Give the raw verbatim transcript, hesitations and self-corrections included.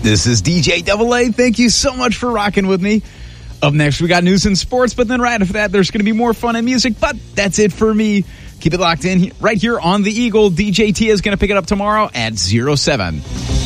This is D J Double A. Thank you so much for rocking with me. Up next, we got news and sports, but then right after that, there's going to be more fun and music. But that's it for me. Keep it locked in right here on The Eagle. D J T is going to pick it up tomorrow at zero seven.